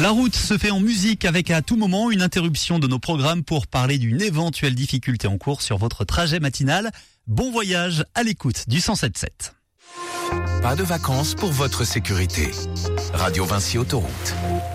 La route se fait en musique avec à tout moment une interruption de nos programmes pour parler d'une éventuelle difficulté en cours sur votre trajet matinal. Bon voyage à l'écoute du 107.7. Pas de vacances pour votre sécurité. Radio Vinci Autoroute.